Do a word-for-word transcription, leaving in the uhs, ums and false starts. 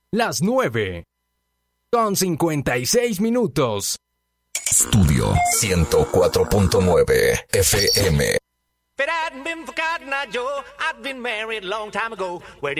las nueve con cincuenta y seis minutos. Estudio ciento cuatro punto nueve F M. If it hadn't been for Cotton Eye Joe, I'd been married a long time ago. Where